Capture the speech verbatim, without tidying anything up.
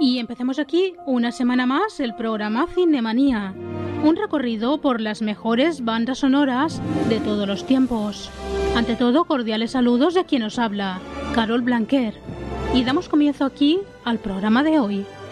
Y empecemos aquí una semana más el programa Cinemanía, un recorrido por las mejores bandas sonoras de todos los tiempos. Ante todo, cordiales saludos de quien os habla, Carol Blanquer. Y damos comienzo aquí al programa de hoy.